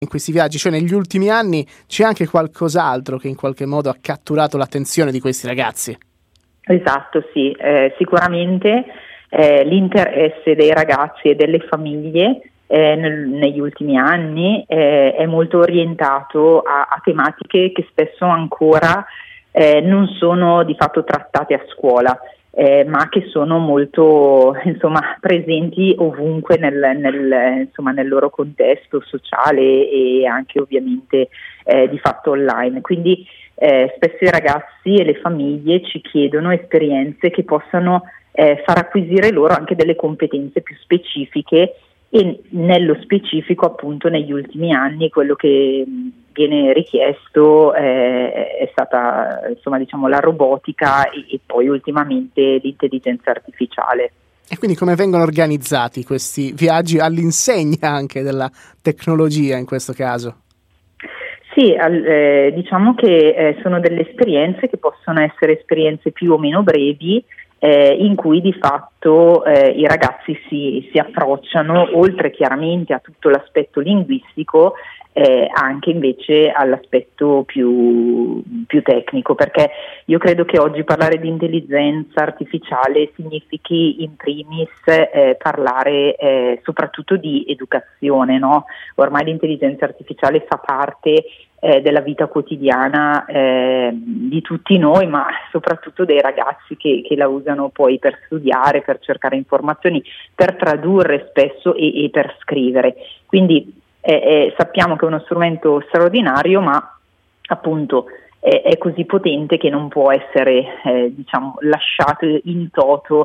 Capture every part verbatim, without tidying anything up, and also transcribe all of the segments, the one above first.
in questi viaggi, cioè negli ultimi anni c'è anche qualcos'altro che in qualche modo ha catturato l'attenzione di questi ragazzi? Esatto, sì, eh, sicuramente eh, l'interesse dei ragazzi e delle famiglie eh, nel, negli ultimi anni eh, è molto orientato a, a tematiche che spesso ancora eh, non sono di fatto trattate a scuola. Eh, ma che sono molto insomma presenti ovunque nel, nel, insomma, nel loro contesto sociale e anche ovviamente eh, di fatto online. Quindi eh, spesso i ragazzi e le famiglie ci chiedono esperienze che possano eh, far acquisire loro anche delle competenze più specifiche, e nello specifico appunto negli ultimi anni quello che viene richiesto eh, è stata insomma diciamo la robotica e, e poi ultimamente l'intelligenza artificiale. E quindi come vengono organizzati questi viaggi all'insegna anche della tecnologia in questo caso? Sì, al, eh, diciamo che eh, sono delle esperienze che possono essere esperienze più o meno brevi, Eh, in cui di fatto eh, i ragazzi si, si approcciano, oltre chiaramente a tutto l'aspetto linguistico, eh, anche invece all'aspetto più, più tecnico, perché io credo che oggi parlare di intelligenza artificiale significhi in primis eh, parlare eh, soprattutto di educazione, no? Ormai l'intelligenza artificiale fa parte Eh, della vita quotidiana eh, di tutti noi, ma soprattutto dei ragazzi che, che la usano poi per studiare, per cercare informazioni, per tradurre spesso e, e per scrivere. Quindi eh, eh, sappiamo che è uno strumento straordinario, ma appunto eh, è così potente che non può essere eh, diciamo lasciato in toto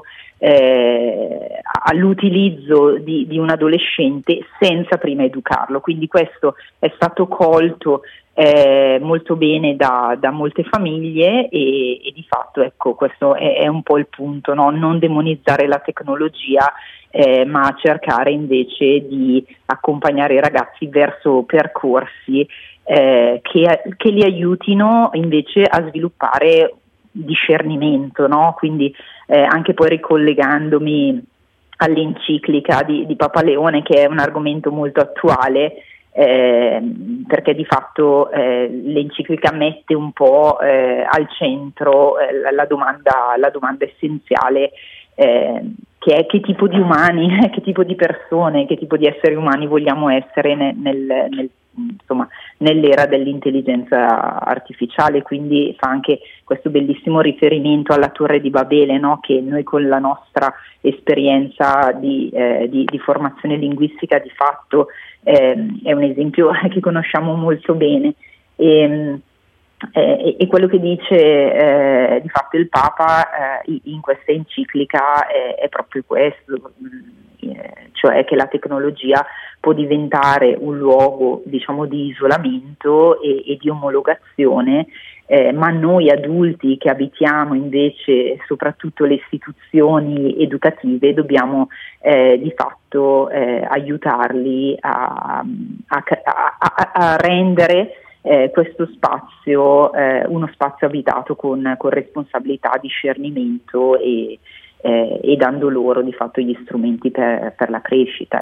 eh, all'utilizzo di, di un adolescente senza prima educarlo. Quindi questo è stato colto Eh, molto bene da, da molte famiglie e, e di fatto ecco questo è, è un po' il punto, no? Non demonizzare la tecnologia eh, ma cercare invece di accompagnare i ragazzi verso percorsi eh, che, che li aiutino invece a sviluppare discernimento, no? Quindi eh, anche poi ricollegandomi all'enciclica di, di Papa Leone, che è un argomento molto attuale, Eh, perché di fatto eh, l'enciclica mette un po' eh, al centro eh, la, la, domanda, la domanda essenziale eh, che è che tipo di umani, che tipo di persone, che tipo di esseri umani vogliamo essere nel, nel, nel, insomma, nell'era dell'intelligenza artificiale. Quindi fa anche questo bellissimo riferimento alla Torre di Babele, no? Che noi con la nostra esperienza di, eh, di, di formazione linguistica di fatto eh, è un esempio che conosciamo molto bene. E, eh, e quello che dice eh, di fatto il Papa eh, in questa enciclica è, è proprio questo, eh, cioè che la tecnologia può diventare un luogo diciamo di isolamento e, e di omologazione, eh, ma noi adulti che abitiamo invece soprattutto le istituzioni educative dobbiamo eh, di fatto eh, aiutarli a, a, a, a rendere eh, questo spazio eh, uno spazio abitato con, con responsabilità, discernimento e Eh, e dando loro di fatto gli strumenti per, per la crescita.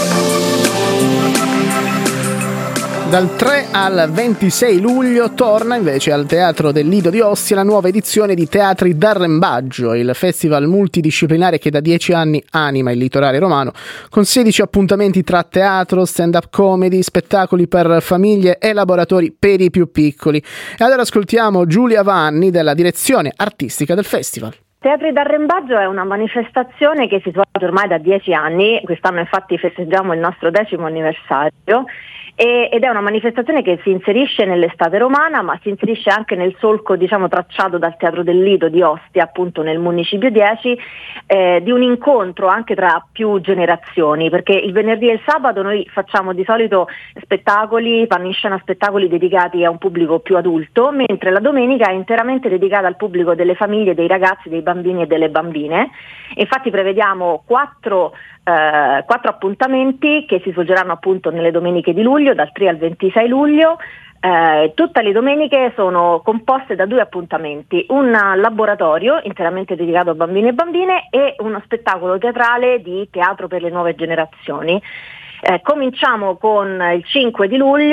Dal tre al ventisei luglio torna invece al Teatro del Lido di Ostia la nuova edizione di Teatri d'Arrembaggio, il festival multidisciplinare che da dieci anni anima il litorale romano, con sedici appuntamenti tra teatro, stand-up comedy, spettacoli per famiglie e laboratori per i più piccoli. E allora ascoltiamo Giulia Vanni della direzione artistica del festival. Teatri d'Arrembaggio è una manifestazione che si svolge ormai da dieci anni, quest'anno infatti festeggiamo il nostro decimo anniversario, e, ed è una manifestazione che si inserisce nell'estate romana, ma si inserisce anche nel solco diciamo tracciato dal Teatro del Lido di Ostia, appunto nel Municipio dieci, eh, di un incontro anche tra più generazioni, perché il venerdì e il sabato noi facciamo di solito spettacoli, panni in scena spettacoli dedicati a un pubblico più adulto, mentre la domenica è interamente dedicata al pubblico delle famiglie, dei ragazzi, dei bambini e delle bambine. Infatti prevediamo quattro, eh, quattro appuntamenti che si svolgeranno appunto nelle domeniche di luglio, dal tre al ventisei luglio. Eh, tutte le domeniche sono composte da due appuntamenti: un laboratorio interamente dedicato a bambini e bambine e uno spettacolo teatrale di teatro per le nuove generazioni. Eh, cominciamo con il cinque di luglio